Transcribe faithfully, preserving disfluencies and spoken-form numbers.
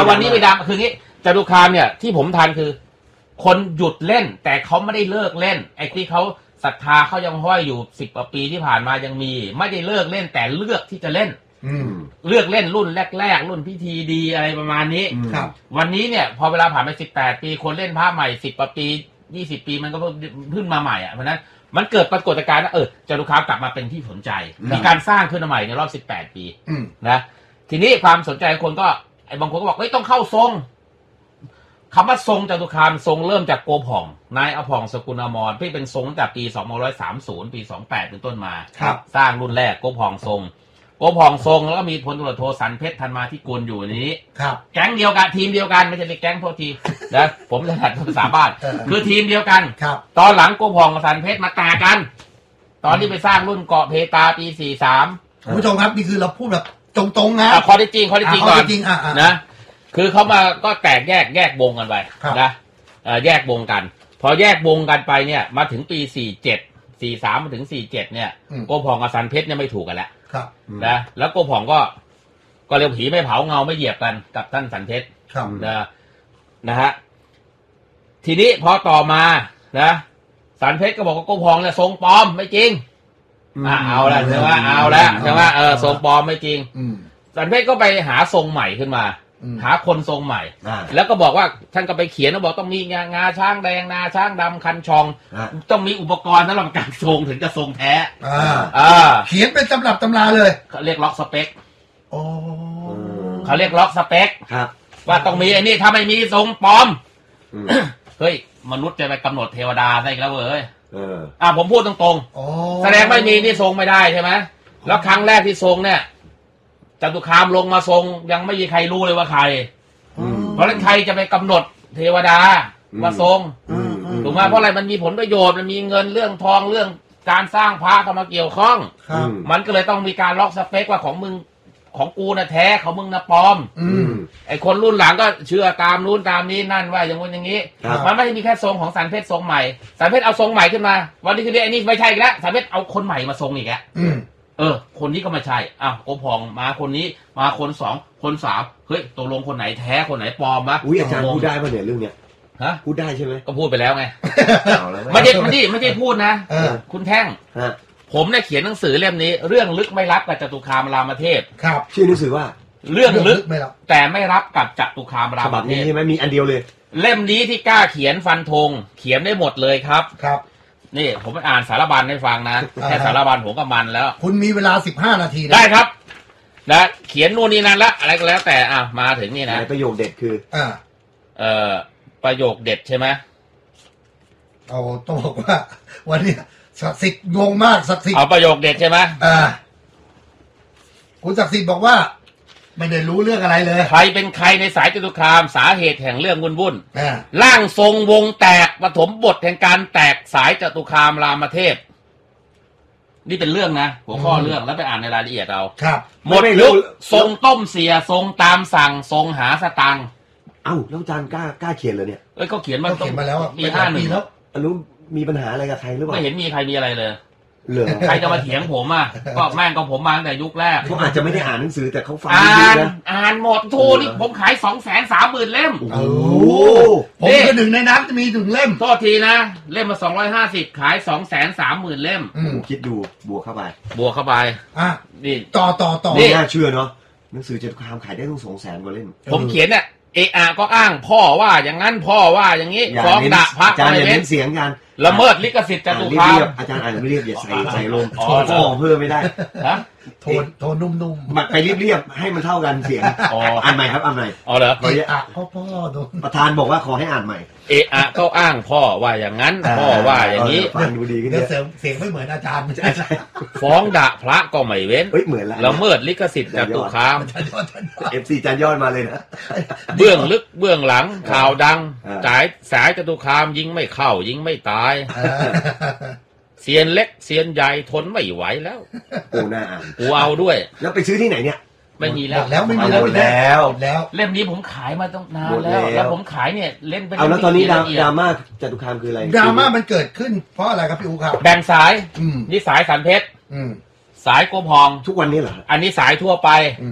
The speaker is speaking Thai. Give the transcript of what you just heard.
วันนี้ไม่ดังคืองี้จตุคามเนี่ยที่ผมทันคือคนหยุดเล่นแต่เขาไม่ได้เลิกเล่นไอ้ที่เขาศรัทธาเขายังห้อยอยู่สิบกว่าปีที่ผ่านมายังมีไม่ได้เลิกเล่นแต่เลือกที่จะเล่นเลือกเล่นรุ่นแรกๆรุ่นพิธีดีอะไรประมาณนี้ครับวันนี้เนี่ยพอเวลาผ่านไปสิบแปดปีคนเล่นพระใหม่สิบกว่าปียี่สิบปีมันก็เพิ่งมาใหม่อ่ะเพราะนั้นมันเกิดปรากฏการณ์ว่าเออจตุคามกลับมาเป็นที่สนใจมีการสร้างขึ้นมาใหม่ในรอบสิบแปดปีนะทีนี้ความสนใจคนก็ไอ้บางคนก็บอกเฮ้ยต้องเข้าทรงคำว่าทรงจตุคามทรงเริ่มจากโกผ่องนายอภองสกุลอมรที่เป็นทรงตั้งแต่ปีสองพันห้าร้อยสามสิบปีสองแปดเป็นต้นมาสร้างรุ่นแรกโกผ่องทรงโกผ่องทรงแล้วก็มีพลตำรวจโทสันเพชรธันมาธิกุลอยู่นี้แก๊งเดียวกันทีมเดียวกันไม่ใช่แก๊งโทษทีนะผมจะถัดภาษาบ้านคือทีมเดียวกันตอนหลังโกผ่องกับสันเพชรมาแตกกันตอนที่ไปสร้างรุ่นเกาะเพตาปีสี่สิบสามคุณผู้ชมครับนี่คือเราพูดแบบตรงๆนะข้อที่จริงข้อที่จริงก่อนนะคือเขามาก็แตกแยกแยกวงกันไปนะแยกวงกันพอแยกวงกันไปเนี่ยมาถึงปีสี่สิบเจ็ด สี่สิบสามมาถึงสี่สิบเจ็ดเนี่ยโกผ่องกับสันเพชรเนี่ยไม่ถูกกันแล้วนะแล้วโกผ่องก็ก็เรียกผีไม่เผาเงาไม่เหยียบกันกับท่านสันเพชรนะนะฮะทีนี้พอต่อมานะสันเพชรก็บอกว่าโกผ่องเนี่ยทรงปลอมไม่จริงอ่าเอาละใช่ไหมเอาละใช่ไหมเออทรงปลอมไม่จริงสันเพชรก็ไปหาทรงใหม่ขึ้นมาหาคนทรงใหม่แล้วก็บอกว่าท่านก็ไปเขียนว่าบอกต้องมีงางาช้างแดงนาช้างดำคันชองต้องมีอุปกรณ์สำหรับการทรงถึงจะทรงแท้เขียนเป็นตำรับตำราเลยเขาเรียกล็อกสเปคเขาเรียกล็อกสเปคว่าต้องมีไอ้นี่ถ้าไม่มีทรงปลอมเฮ้ยมนุษย์จะไปกำหนดเทวดาได้แล้วเว้ยอ่าผมพูดตรงๆแสดงไม่มีนี่ทรงไม่ได้ใช่ไหมแล้วครั้งแรกที่ทรงเนี่ยจตุคามลงมาทรงยังไม่มีใครรู้เลยว่าใครเพราะฉะนั้นใครจะไปกำหนดเทวดามาทรงถูกไหมเพราะอะไรมันมีผลประโยชน์มันมีเงินเรื่องทองเรื่องการสร้างพระเข้ามาเกี่ยวข้องมันก็เลยต้องมีการล็อกสเปคว่าของมึงของกูนะแท้ของมึงนะปลอมไอ้คนรุ่นหลังก็เชื่อตามนู้นตามนี้นั่นว่าอย่างนู้นอย่างนี้มันไม่ได้มีแค่ทรงของสันเพชรทรงใหม่สันเพชรเอาทรงใหม่ขึ้นมาวันนี้คือไอ้นี่ไม่ใช่อีกแล้วสันเพชรเอาคนใหม่มาทรงอีกแล้วเออคนนี้ก็ไม่ใช่อ้าวโกผ่องมาคนนี้มาคนสองคนสามเฮ้ยตกลงคนไหนแท้คนไหนปลอมวะอุ้ยอาจารย์พูดได้ป่ะเนี่ยเรื่องเนี้ยฮะพูดได้ใช่ไหมก็พูดไปแล้วไงไม่ใช่ไม่ใช่ไม่ใช่พูดนะคุณแท่งผมเนี่ยเขียนหนังสือเล่มนี้เรื่องลึกไม่รับกับจตุคามรามเทพครับชื่อหนังสือว่าเรื่องลึกแต่ไม่รับกับจตุคามรามเทพใช่ไหมมีอันเดียวเลยเล่มนี้ที่กล้าเขียนฟันธงเขียนได้หมดเลยครับครับนี่ผมไปอ่านสารบัญให้ฟังนะแค่สารบัญผมก็มันแล้วคุณมีเวลาสิบห้านาทีได้ครับนะเขียนนู่นนี่นั่นละอะไรก็แล้วแต่อ่ะมาถึงนี่นะประโยคเด็ดคืออ่าเอ่อประโยคเด็ดใช่ไหมเอาต้องบอกว่าวันนี้ศักดิ์สิทธิ์งงมากศักดิ์สิทธิ์เอาประโยคเด็ดใช่ไหมอ่าคุณศักดิ์สิทธิ์บอกว่าไม่ได้รู้เรื่องอะไรเลยใครเป็นใครในสายจตุคามสาเหตุแห่งเรื่องวุ่นวุ่นร่างทรงวงแตกปฐมบทแห่งการแตกสายจตุคามรามเทพนี่เป็นเรื่องนะหัวข้อเรื่องแล้วไปอ่านในรายละเอียดเอาครับหมดยุคทรงต้มเสียทรงตามสั่งทรงหาสตังค์เอ้าแล้วอาจารย์กล้ากล้าเขียนเลยเนี่ยเอ้ยเขาเขียนมาเขียนมาแล้วมีห้าหนึ่งแล้วอันนู้นมีปัญหาอะไรกับใครหรือเปล่าไม่เห็นมีใครมีอะไรเลยเหรอใครจะมาเถียงผมอ่ะก็แม่งก็ผมมาตั้งแต่ยุคแรกเขาอาจจะไม่ได้อ่านหนังสือแต่เขาฟังอ่านอ่านหมดโทนี่ผมขายสองแสนสามหมื่นเล่มโอ้ผมก็หนึ่งในนั้นจะมีถึงเล่มโทษทีนะเล่มมาสองร้อยห้าสิบขายสองแสนสามหมื่นเล่มคิดดูบวกเข้าไปบวกเข้าไปอ่ะนี่ต่อต่อต่อนี่น่าเชื่อเนาะหนังสือจตุคามขายได้ต้องสองแสนกว่าเล่มผมเขียนเนี่ยเออาก็อ้างพ่อว่าอย่างนั้นพ่อว่าอย่างนี้ฟ้องด่าพระอะไรเว้นเสียงกันละเมิดลิขสิทธิ์จตุคามอาจารย์อ่านไม่เรียบอย่าใส่ใส่ลมพ่อเพิ่มไม่ได้ฮะโทนโทนนุ่มๆไปเรียบๆให้มันเท่ากันเสียงอ่านใหม่ครับอ่านใหม่อ๋อเหรอเออะพ่อพ่อประธานบอกว่าขอให้อ่านใหม่เออะก็อ้างพ่อว่าอย่างนั้นพ่อว่าอย่างนี้ฟังดูดีขึ้นเยอะเสียงไม่เหมือนอาจารย์ใช่ฟ้องด่าพระก็ไม่เว้นเฮ้ยเหมือนละเมิดลิขสิทธิ์จตุคามเอฟซีจานยอดมาเลยนะเบื้องลึกเบื้องหลังข่าวดังสายสายจตุคามยิงไม่เข้ายิงไม่ตายเซียนเล็กเซียนใหญ่ทนไม่ไหวแล้วกูน่าอ่านกูเอาด้วยแล้วไปซื้อที่ไหนเนี่ยไม่มีแล้วแล้วไม่มีแล้วแล้วแล้วเล่มนี้ผมขายมาต้องนานแล้วแล้วผมขายเนี่ยเล่นเป็นเอาแล้วตอนนี้ดราม่าจตุคามคืออะไรดราม่ามันเกิดขึ้นเพราะอะไรครับพี่อู๋ครับแบ่งสายนี่สายสันเพชรสายโกพองทุกวันนี้เหรออันนี้สายทั่วไป